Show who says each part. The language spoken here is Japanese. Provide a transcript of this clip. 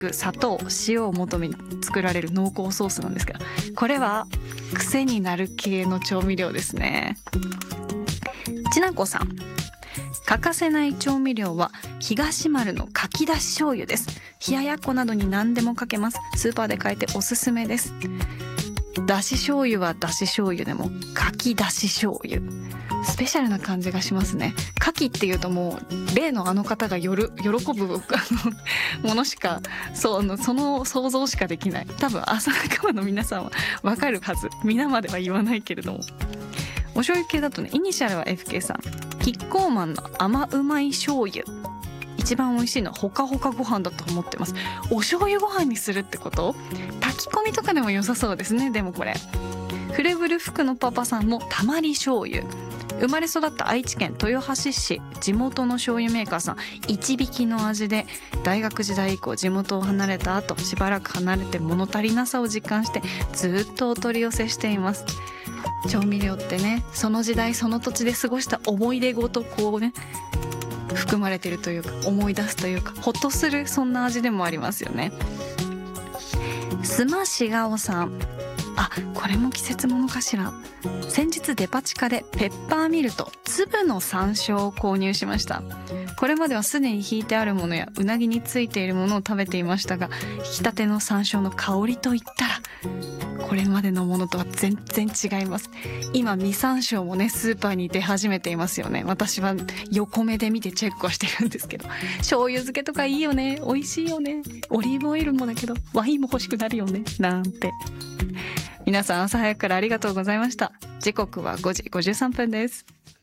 Speaker 1: 砂糖、塩を求めに作られる濃厚ソースなんですけど、これは癖になる系の調味料ですね。ちなこさん、欠かせない調味料は東丸のかきだし醤油です。冷ややっこなどに何でもかけます。スーパーで買えておすすめです。だし醤油はだし醤油でもかきだし醤油、スペシャルな感じがしますね。かきっていうともう例のあの方が喜ぶものしか、その想像しかできない。多分浅仲間の皆さんはわかるはず。皆までは言わないけれども、お醤油系だとね、イニシャルは FK さん、キッコーマンの甘うまい醤油、一番美味しいのはほかほかご飯だと思ってます。お醤油ご飯にするってこと？炊き込みとかでも良さそうですね。でもこれフレブル福のパパさんもたまり醤油、生まれ育った愛知県豊橋市、地元の醤油メーカーさん一匹の味で、大学時代以降地元を離れた後しばらく離れて物足りなさを実感してずっとお取り寄せしています。調味料ってね、その時代その土地で過ごした思い出ごとこうね含まれてるというか、思い出すというか、ほっとする、そんな味でもありますよね。スマシガオさん、あ、これも季節ものかしら。先日デパ地下でペッパーミルと粒の山椒を購入しました。これまではすでにひいてあるものやうなぎについているものを食べていましたが、引き立ての山椒の香りといったらこれまでのものとは全然違います。今実山椒もねスーパーに出始めていますよね。私は横目で見てチェックはしてるんですけど、醤油漬けとかいいよね、美味しいよね、オリーブオイルもだけどワインも欲しくなるよねなんて。皆さん朝早くからありがとうございました。時刻は5時53分です。